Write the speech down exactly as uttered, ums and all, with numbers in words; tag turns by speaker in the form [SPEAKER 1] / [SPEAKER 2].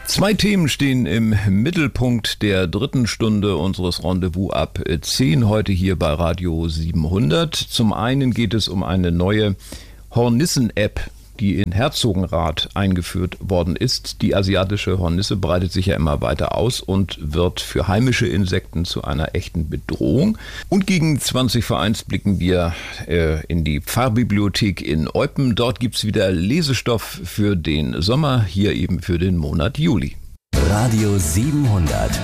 [SPEAKER 1] Zwei Themen stehen im Mittelpunkt der dritten Stunde unseres Rendezvous ab zehn heute hier bei Radio siebenhundert. Zum einen geht es um eine neue Hornissen-App, die in Herzogenrath eingeführt worden ist. Die asiatische Hornisse breitet sich ja immer weiter aus und wird für heimische Insekten zu einer echten Bedrohung. Und gegen zwanzig vor eins blicken wir äh, in die Pfarrbibliothek in Eupen. Dort gibt's wieder Lesestoff für den Sommer, hier eben für den Monat Juli.
[SPEAKER 2] Radio siebenhundert.